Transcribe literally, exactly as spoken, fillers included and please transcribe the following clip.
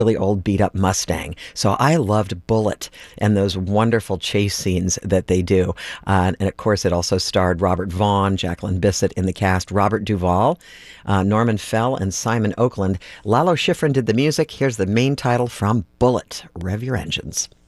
really old beat up Mustang. So I loved Bullitt and those wonderful chase scenes that they do. Uh, and of course, it also starred Robert Vaughn, Jacqueline Bisset in the cast, Robert Duvall, uh, Norman Fell, and Simon Oakland. Lalo Schifrin did the music. Here's the main title from Bullitt. Rev your engines.